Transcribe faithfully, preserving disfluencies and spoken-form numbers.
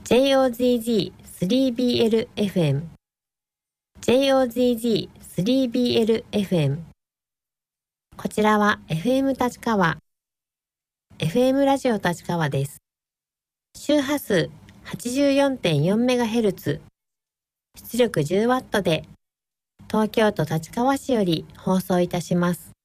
ジェイオーゼットスリービーエルエフエム ジェイオーゼットスリービーエルエフエム こちらは エフエム 立川 エフエム ラジオ立川です。周波数 はちじゅうよんてんよんメガヘルツ 出力 じゅうワット で東京都立川市より放送いたします。